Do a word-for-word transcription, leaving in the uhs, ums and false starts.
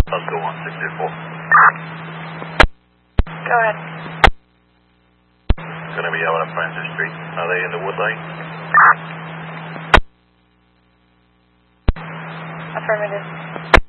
Let's go one six two four. Go ahead. Gonna be out at Francis Street. Are they in the wood lane? Affirmative.